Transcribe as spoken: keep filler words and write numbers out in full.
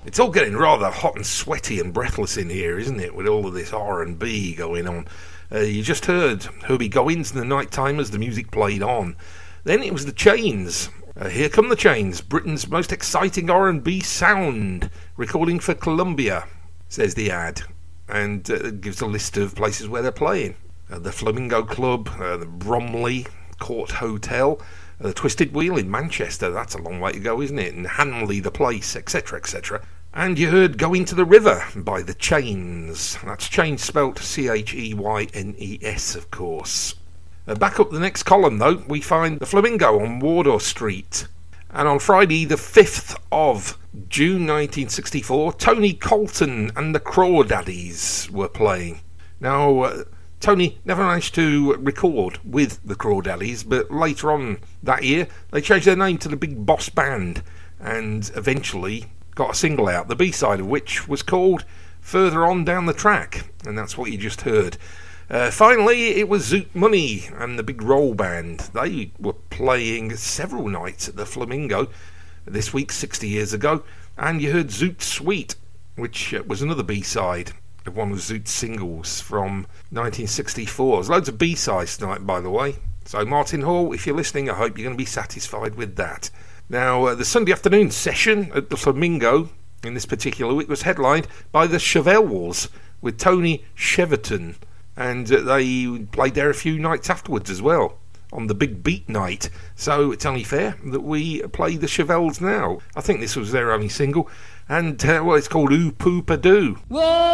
It's all getting rather hot and sweaty and breathless in here, isn't it, with all of this R and B going on. Uh, you just heard Herbie Goins and the Night Timers, the music played on. Then it was the Chains. Uh, here come the Chains, Britain's most exciting R and B sound, recording for Columbia, says the ad, and uh, gives a list of places where they're playing. Uh, the Flamingo Club, uh, the Bromley Court Hotel, uh, the Twisted Wheel in Manchester, that's a long way to go, isn't it, and Hanley the Place, etc, et cetera. And you heard Go Into the River by the Chains. That's Chains spelt C H E Y N E S, of course. Uh, back up the next column, though, we find the Flamingo on Wardour Street. And on Friday, the fifth of June nineteen sixty-four, Tony Colton and the Crawdaddies were playing. Now, uh, Tony never managed to record with the Crawdaddies, but later on that year, they changed their name to the Big Boss Band, and eventually got a single out, the B-side of which was called Further On Down the Track, and that's what you just heard. Uh, finally, it was Zoot Money and the Big Roll Band. They were playing several nights at the Flamingo this week, sixty years ago, and you heard Zoot Sweet, which was another B-side of one of Zoot's singles from nineteen sixty-four. There's loads of B-sides tonight, by the way. So Martin Hall, if you're listening, I hope you're going to be satisfied with that. Now, uh, the Sunday afternoon session at the Flamingo in this particular week was headlined by the Chevelles with Tony Cheverton, and uh, they played there a few nights afterwards as well on the Big Beat Night. So it's only fair that we play the Chevelles now. I think this was their only single, and uh, well, it's called Ooh Poo Pa Doo. Whoa!